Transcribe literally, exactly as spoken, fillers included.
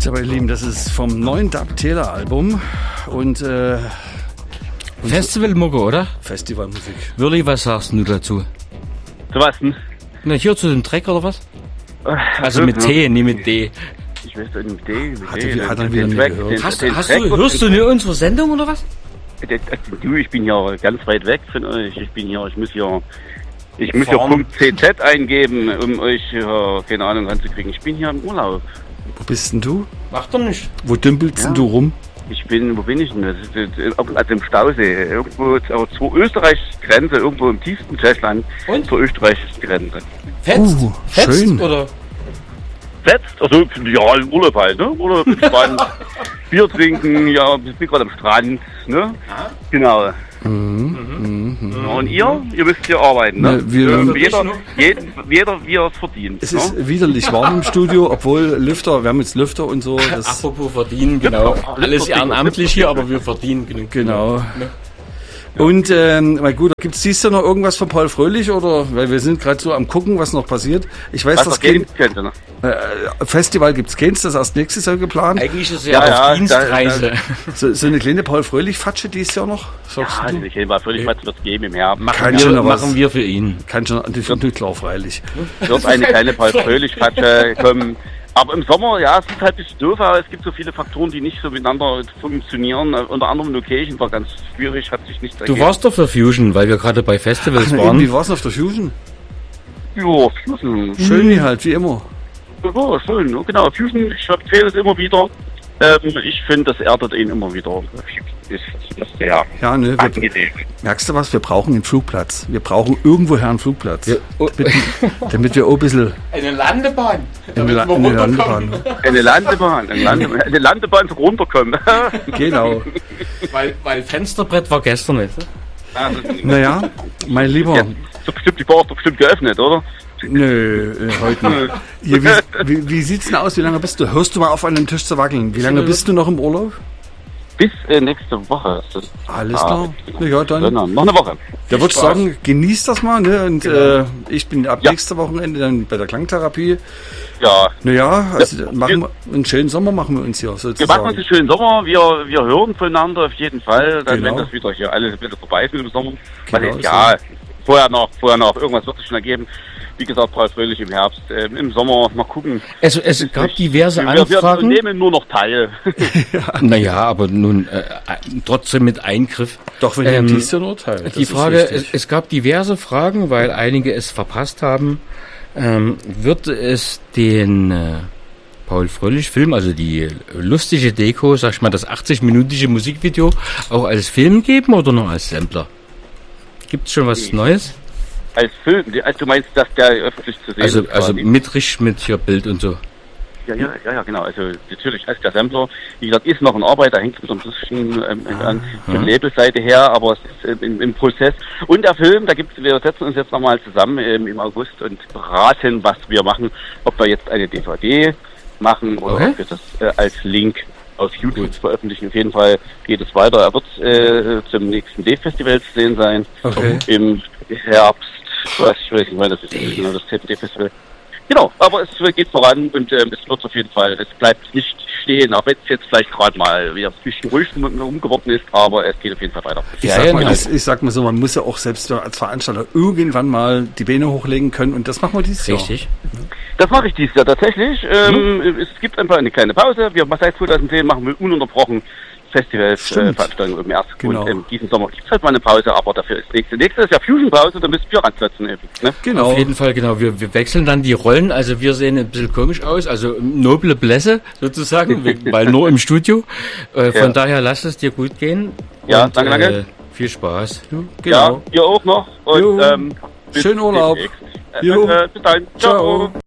So, meine Lieben, das ist vom neuen Dub Taylor Album und, äh, und Festivalmucke, oder? Festivalmusik. Willi, was sagst du dazu? Zu was denn? Na, hier zu dem Track oder was? Äh, Also mit T, nicht mit D. Ich weiß nicht, mit D, mit Hat D. er- den- hat er den wieder nicht Track- gehört? den- Hast, den hast Track du, und- hörst du nur unsere Sendung oder was? den- Du, ich bin ja ganz weit weg von euch. Ich bin hier, ich muss hier, ich muss hier Fahren. .cz eingeben, um euch, ja, keine Ahnung, ranzukriegen. Ich bin hier im Urlaub. Wo bist denn du? Mach doch nicht. Wo dümpelst Ja. denn du rum? Ich bin, wo bin ich denn? Das ist, äh, also im Stausee. Irgendwo zur zur österreichischen Grenze, irgendwo im tiefsten Tschechland. Und? Zur österreichischen Grenze. Fetzt? Uh, Fetzt schön. oder? Fetzt, also ja, im Urlaub halt, ne? Urlaub, entspannt, Bier trinken, ja, ich bin gerade am Strand, ne? Genau. Mhm. Mhm. Ja, und ihr? Ihr müsst hier arbeiten, ne? Ne, wir- Ähm, wir- jeder, jeder, jeder, wie er es verdient. Es ne? ist widerlich warm im Studio, obwohl Lüfter, wir haben jetzt Lüfter und so. Das, Apropos verdienen, genau. Alles ehrenamtlich hier, aber wir verdienen genug. genau. Und, ähm, mein Guter, gibt's dies Jahr noch irgendwas von Paul Fröhlich oder? Weil wir sind gerade so am gucken, was noch passiert. Ich weiß, Was das das geben könnte, ne? äh, Festival gibt's keins, das ist erst nächstes Jahr geplant. Eigentlich ist er Ja, ja, ja, auf Dienstreise. So, so eine kleine Paul Fröhlich-Fatsche dies Jahr noch? Sagst Ja, du? ich war völlig was wird geben im Herbst. Machen, Kann wir, schon noch was. machen wir für ihn. Kann schon, das wird nicht klar, freilich. Wird eine kleine Paul-Fröhlich-Patsche kommen. Aber im Sommer, ja, es sieht halt ein bisschen doof aus. Es gibt so viele Faktoren, die nicht so miteinander funktionieren. Unter anderem Location war ganz schwierig, hat sich nicht Du warst doch für Fusion, weil wir gerade bei Festivals Ach, waren. wie war's auf der Fusion? Ja, Fusion. Schön wie halt, wie immer. Ja, schön, ne? Genau. Fusion, ich erzähle es immer wieder. Ähm, ich finde, das erdet ihn immer wieder. Ist, ist sehr Ja, ne, wir, angenehm. merkst du was? Wir brauchen einen Flugplatz. Wir brauchen irgendwoher einen Flugplatz. Ja, oh. damit, damit wir auch ein bisschen Eine Landebahn. in der La- in der Landebahn. Eine Landebahn, eine, Lande, eine Landebahn zum Runterkommen. Genau. Weil, weil Fensterbrett war gestern nicht. Also, Naja, mein Lieber. ja, so bestimmt, die Bar ist doch bestimmt geöffnet, oder? Nö, äh, heute nicht. Hier, wie, wie, wie sieht's denn aus? Wie lange bist du? Hörst du mal auf, an dem Tisch zu wackeln? Wie lange bist du noch im Urlaub? Bis äh, nächste Woche. ist das. Alles Ah, klar. genau. Ja, dann. Genau, noch eine Woche. Da würde ich sagen, genießt das mal, ne? Und äh, ich bin ab Ja. nächste Wochenende dann bei der Klangtherapie. Ja, Naja, also Ja. machen wir einen schönen Sommer machen wir uns hier wir machen uns sozusagen. einen schönen Sommer. Wir, wir hören voneinander auf jeden Fall. Dann, Genau. wenn das wieder hier alles wieder vorbei ist mit dem Sommer. Weil, Genau ja, vorher noch, vorher noch. Irgendwas wird sich schon ergeben. Wie gesagt, Paul Fröhlich im Herbst. Ähm, Im Sommer mal gucken. Es, es gab diverse wir, wir, wir Anfragen. nehmen nur noch teil. Naja, aber nun äh, äh, trotzdem mit Eingriff. Doch, wenn ihr Ähm, dies Jahr nur Teil. Die Frage, es, es gab diverse Fragen, weil einige es verpasst haben. Ähm, wird es den äh, Paul Fröhlich-Film, also die lustige Deko, sag ich mal, das achtzig-minütige Musikvideo, auch als Film geben oder nur als Sampler? Gibt es schon was Neues? Als Film. Also du meinst, dass der öffentlich zu sehen Also, ist? also quasi? mit Richt, mit hier Bild und so. Ja, ja, ja, ja, genau. Also natürlich als der Sampler, wie gesagt, ist noch in Arbeit, da hängt es so ein bisschen ähm, an der Labelseite her, aber es ist ähm, im, im Prozess. Und der Film, da gibt's, wir setzen uns jetzt nochmal zusammen ähm, im August und beraten, was wir machen, ob wir jetzt eine D V D machen oder Okay. ob wir das äh, als Link auf YouTube veröffentlichen. Auf jeden Fall geht es weiter. Er wird äh, zum nächsten D-Festival zu sehen sein. Okay. Im Herbst. Was, ich weiß nicht, wann das ist. Genau, das Z D Festival. Genau, aber es geht voran und ähm, es wird auf jeden Fall, es bleibt nicht stehen, auch wenn es jetzt vielleicht gerade mal wieder ein bisschen ruhig umgeworden ist, aber es geht auf jeden Fall weiter. Ich, Ja, sag ja, mal, genau. ich, ich sag mal so, man muss ja auch selbst als Veranstalter irgendwann mal die Beine hochlegen können und das machen wir dieses Jahr. Richtig. Das mache ich dieses Jahr tatsächlich. Ähm, Es gibt einfach eine kleine Pause. Wir seit zweitausendzehn machen wir ununterbrochen Festivals, äh, Stimmt. Veranstaltungen im März. Genau. Und ähm, diesen Sommer gibt es halt mal eine Pause, aber dafür ist nächste. Nächste ist ja Fusion-Pause, da müssen wir ransetzen eben. Ne? Genau. Auf jeden Fall, genau. Wir, wir wechseln dann die Rollen. Also wir sehen ein bisschen komisch aus, also noble Blässe sozusagen, weil nur im Studio. Äh, von Ja. daher lass es dir gut gehen. Ja, und, danke, danke. Äh, viel Spaß. Genau. Ja, ihr auch noch. Und Jo. ähm, bis Schönen Urlaub. demnächst. Äh, Jo. danke, bis dahin. Ciao. Ciao.